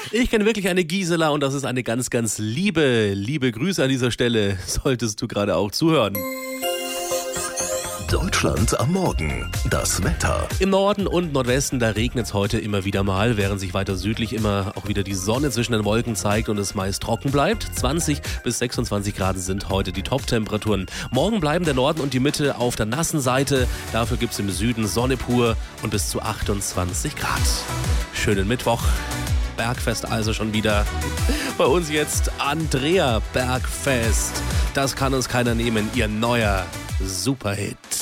Ich kenne wirklich eine Gisela und das ist eine ganz, ganz liebe Grüße an dieser Stelle, solltest du gerade auch zuhören. Deutschland am Morgen. Das Wetter. Im Norden und Nordwesten, da regnet es heute immer wieder mal, während sich weiter südlich immer auch wieder die Sonne zwischen den Wolken zeigt und es meist trocken bleibt. 20 bis 26 Grad sind heute die Top-Temperaturen. Morgen bleiben der Norden und die Mitte auf der nassen Seite. Dafür gibt es im Süden Sonne pur und bis zu 28 Grad. Schönen Mittwoch. Bergfest also schon wieder. Bei uns jetzt Andrea Bergfest. Das kann uns keiner nehmen, ihr neuer Superhit.